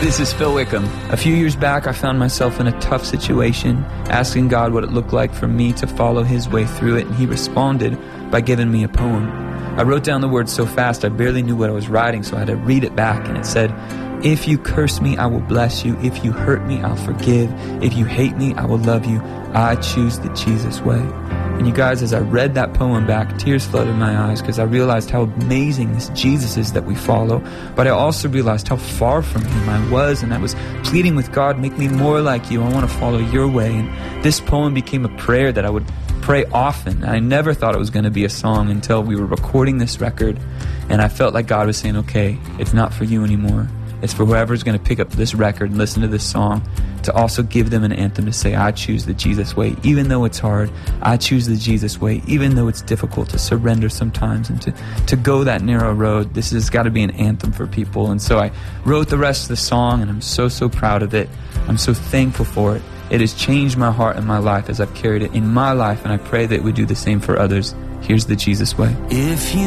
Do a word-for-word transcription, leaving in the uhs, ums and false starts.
This is Phil Wickham. A few years back, I found myself in a tough situation, asking God what it looked like for me to follow His way through it, and He responded by giving me a poem. I wrote down the words so fast I barely knew what I was writing, so I had to read it back, and it said, "If you curse me, I will bless you. If you hurt me, I'll forgive. If you hate me, I will love you. I choose the Jesus way." And you guys, as I read that poem back, tears flooded my eyes because I realized how amazing this Jesus is that we follow. But I also realized how far from Him I was, and I was pleading with God, make me more like you. I want to follow your way. And this poem became a prayer that I would pray often. I never thought it was going to be a song until we were recording this record, and I felt like God was saying, okay, it's not for you anymore. It's for whoever's going to pick up this record and listen to this song, to also give them an anthem to say, I choose the Jesus way, even though it's hard. I choose the Jesus way, even though it's difficult to surrender sometimes and to, to go that narrow road. This has got to be an anthem for people. And so I wrote the rest of the song, and I'm so, so proud of it. I'm so thankful for it. It has changed my heart and my life as I've carried it in my life, and I pray that it would do the same for others. Here's the Jesus way. If you